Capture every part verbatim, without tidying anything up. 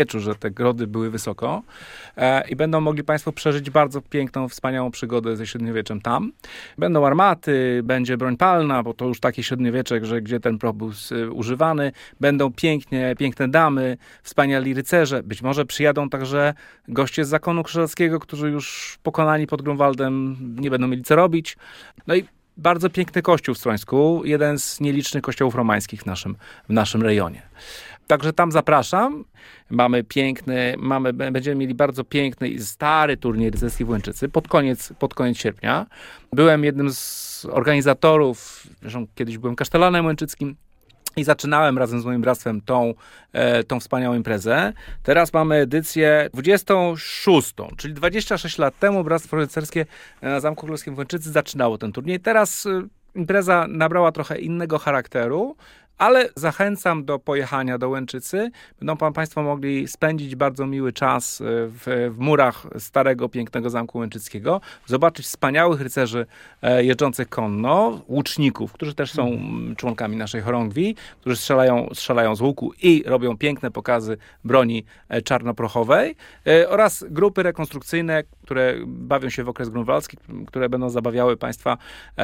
że te grody były wysoko e, i będą mogli państwo przeżyć bardzo piękną, wspaniałą przygodę ze średniowieczem tam. Będą armaty, będzie broń palna, bo to już takie średniowiecze, że gdzie ten prop był używany. Będą pięknie, piękne damy, wspaniali rycerze. Być może przyjadą także goście z zakonu krzyżackiego, którzy już pokonani pod Grunwaldem nie będą mieli co robić. No i bardzo piękny kościół w Strońsku, jeden z nielicznych kościołów romańskich w naszym, w naszym rejonie. Także tam zapraszam. Mamy piękny, mamy, będziemy mieli bardzo piękny i stary turniej rycerski w Łęczycy pod koniec, pod koniec sierpnia. Byłem jednym z organizatorów, zresztą kiedyś byłem kasztelanem łęczyckim i zaczynałem razem z moim bractwem tą, e, tą wspaniałą imprezę. Teraz mamy edycję dwudziestą szóstą, czyli dwadzieścia sześć lat temu Bractwo Rycerskie na Zamku Królewskim w Łęczycy zaczynało ten turniej. Teraz e, impreza nabrała trochę innego charakteru, ale zachęcam do pojechania do Łęczycy. Będą państwo mogli spędzić bardzo miły czas w, w murach starego, pięknego Zamku Łęczyckiego, zobaczyć wspaniałych rycerzy jeżdżących konno, łuczników, którzy też są członkami naszej chorągwi, którzy strzelają, strzelają z łuku i robią piękne pokazy broni czarnoprochowej, oraz grupy rekonstrukcyjne, które bawią się w okres grunwaldzki, które będą zabawiały państwa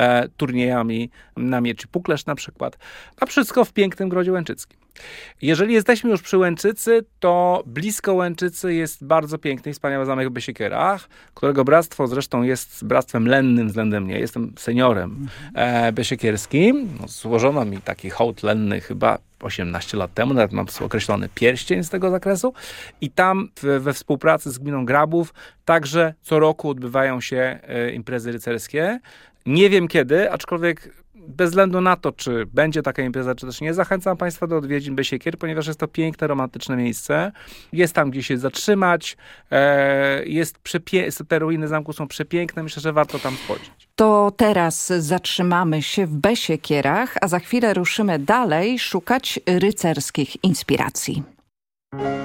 turniejami na mieczy Puklesz na przykład. A wszystko w pięknym Grodzie Łęczyckim. Jeżeli jesteśmy już przy Łęczycy, to blisko Łęczycy jest bardzo piękny i wspaniały zamek w Besiekierach, którego bractwo zresztą jest bractwem lennym względem mnie. Jestem seniorem e, besiekierskim. No, złożono mi taki hołd lenny chyba osiemnaście lat temu, nawet mam określony pierścień z tego zakresu. I tam w, we współpracy z gminą Grabów także co roku odbywają się e, imprezy rycerskie. Nie wiem kiedy, aczkolwiek bez względu na to, czy będzie taka impreza, czy też nie, zachęcam państwa do odwiedzin Besiekier, ponieważ jest to piękne, romantyczne miejsce. Jest tam gdzie się zatrzymać. Jest przepie- te ruiny zamku są przepiękne. Myślę, że warto tam spojrzeć. To teraz zatrzymamy się w Besiekierach, a za chwilę ruszymy dalej szukać rycerskich inspiracji.